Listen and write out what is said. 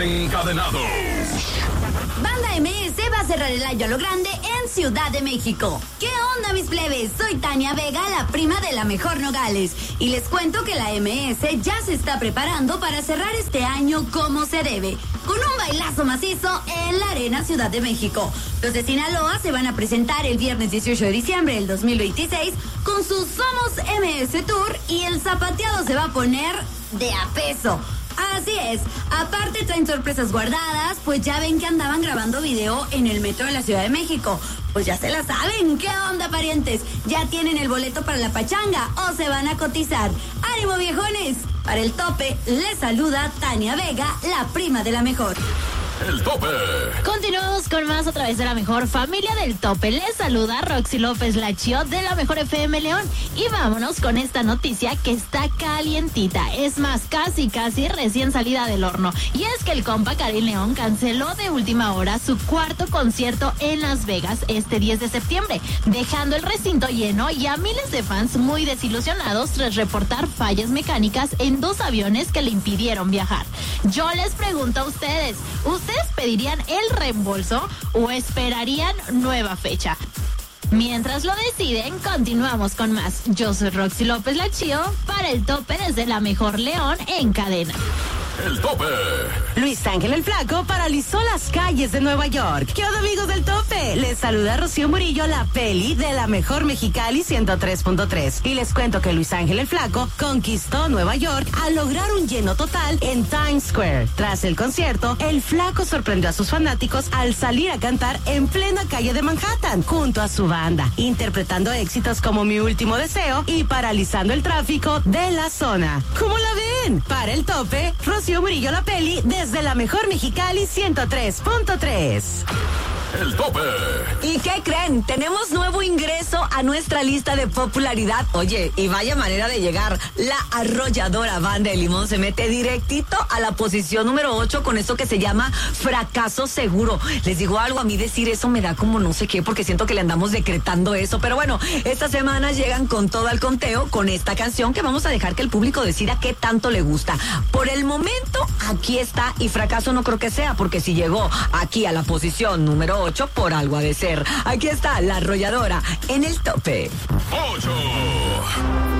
Encadenados. Banda MS va a cerrar el año a lo grande en Ciudad de México. ¿Qué onda, mis plebes? Soy Tania Vega, la prima de la mejor Nogales. Y les cuento que la MS ya se está preparando para cerrar este año como se debe, con un bailazo macizo en la Arena Ciudad de México. Los de Sinaloa se van a presentar el viernes 18 de diciembre del 2026 con su Somos MS Tour y el zapateado se va a poner de a peso. Así es, aparte traen sorpresas guardadas, pues ya ven que andaban grabando video en el metro de la Ciudad de México. Pues ya se la saben, ¿qué onda, parientes? ¿Ya tienen el boleto para la pachanga o se van a cotizar? ¡Ánimo, viejones! Para el tope, les saluda Tania Vega, la prima de la mejor. El tope. Continuamos con más a través de la mejor familia del tope. Les saluda Roxy López Lachio de la mejor FM León. Y vámonos con esta noticia que está calientita. Es más, casi recién salida del horno. Y es que el compa Karim León canceló de última hora su cuarto concierto en Las Vegas este 10 de septiembre, dejando el recinto lleno y a miles de fans muy desilusionados tras reportar fallas mecánicas en 2 aviones que le impidieron viajar. Yo les pregunto a ustedes pedirían el reembolso o esperarían nueva fecha? Mientras lo deciden, continuamos con más. Yo soy Roxy López Lachio para el tope desde la mejor León en cadena. El tope. Luis Ángel el Flaco paralizó las calles de Nueva York. ¿Qué onda, amigos del tope? Les saluda Rocío Murillo, la peli de la mejor Mexicali 103.3. Y les cuento que Luis Ángel el Flaco conquistó Nueva York al lograr un lleno total en Times Square. Tras el concierto, el Flaco sorprendió a sus fanáticos al salir a cantar en plena calle de Manhattan junto a su banda, interpretando éxitos como Mi Último Deseo y paralizando el tráfico de la zona. ¿Cómo la ven? Para el tope, Rocío Murillo, la peli desde la mejor Mexicali 103.3. El tope. ¿Y qué creen? Tenemos nuevo ingreso a nuestra lista de popularidad. Oye, y vaya manera de llegar. La arrolladora Banda de Limón se mete directito a la posición número 8 con esto que se llama Fracaso Seguro. Les digo algo, a mí decir eso me da como no sé qué, porque siento que le andamos decretando eso. Pero bueno, esta semana llegan con todo al conteo con esta canción que vamos a dejar que el público decida qué tanto le gusta. Por el momento, aquí está, y fracaso no creo que sea, porque si llegó aquí a la posición número 8, por algo ha de ser. Aquí está la arrolladora en el tope. 8.